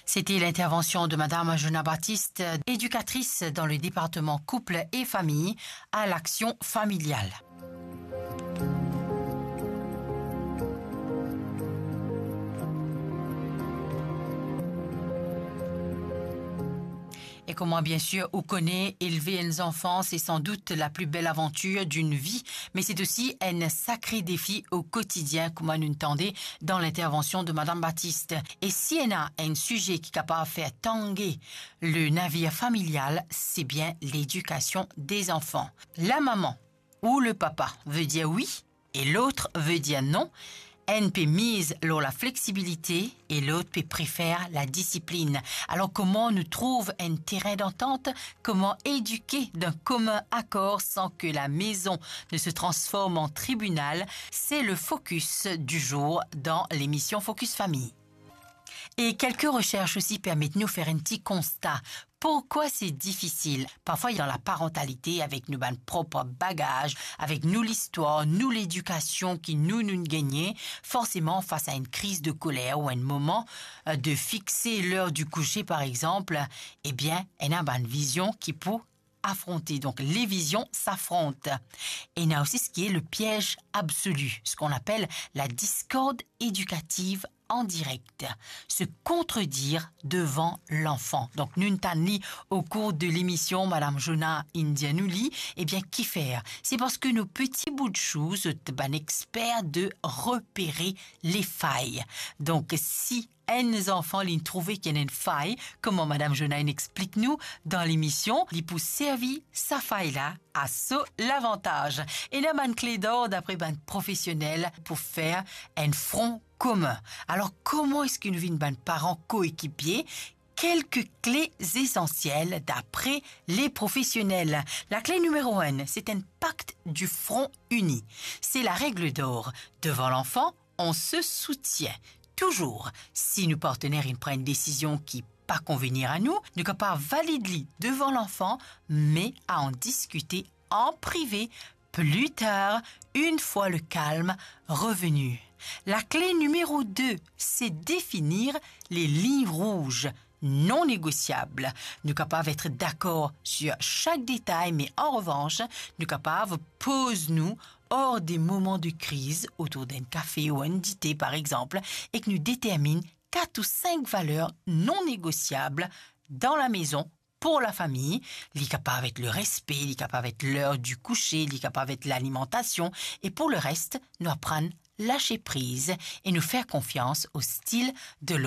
C'était l'intervention de Madame Jona Baptiste, éducatrice dans le département couple et famille à l'action familiale. Et comment bien sûr, on connaît élever un enfant, c'est sans doute la plus belle aventure d'une vie, mais c'est aussi un sacré défi au quotidien, comme on entendait dans l'intervention de Madame Baptiste. Et si on a un sujet qui est capable de faire tanguer le navire familial, c'est bien l'éducation des enfants. La maman ou le papa veut dire oui et l'autre veut dire non. Un peut mise sur la flexibilité et l'autre peut préfère la discipline. Alors comment nous trouve un terrain d'entente? Comment éduquer d'un commun accord sans que la maison ne se transforme en tribunal? C'est le focus du jour dans l'émission Focus Famille. Et quelques recherches aussi permettent de nous faire un petit constat. Pourquoi c'est difficile? Parfois, dans la parentalité, avec nos propres bagages, avec nous l'histoire, nous l'éducation qui nous gagnons, forcément, face à une crise de colère ou un moment de fixer l'heure du coucher, par exemple, eh bien, on a une vision qui peut affronter. Donc, les visions s'affrontent. Et il y a aussi ce qui est le piège absolu, ce qu'on appelle la discorde éducative en direct, se contredire devant l'enfant. Donc, nous t'anni au cours de l'émission Madame Jona Indianouli, eh bien, qui faire? C'est parce que nos petits bouts de choses, ben, experts de repérer les failles. Donc, si un enfant l'in trouvé qu'il y a une faille, comment Madame Jona explique-nous dans l'émission, il peut servir sa faille-là à ça l'avantage. Et là, une clé d'or d'après un professionnel pour faire un front commun. Alors, comment est-ce qu'une vie de parents coéquipiers? Quelques clés essentielles d'après les professionnels. La clé numéro 1, c'est un pacte du front uni. C'est la règle d'or. Devant l'enfant, on se soutient. Toujours, si nos partenaires prennent une décision qui pas convenir à nous, nous ne pas valider devant l'enfant, mais à en discuter en privé plus tard, une fois le calme revenu. La clé numéro 2, c'est définir les lignes rouges non négociables. Nous sommes capables d'être d'accord sur chaque détail, mais en revanche, nous sommes capables de poser-nous hors des moments de crise autour d'un café ou un thé, par exemple, et que nous déterminons 4 ou 5 valeurs non négociables dans la maison pour la famille. Il est capable avec le respect, il est capable avec l'heure du coucher, il est capable avec l'alimentation. Et pour le reste, nous apprendre lâcher prise et nous faire confiance au style de l'autre.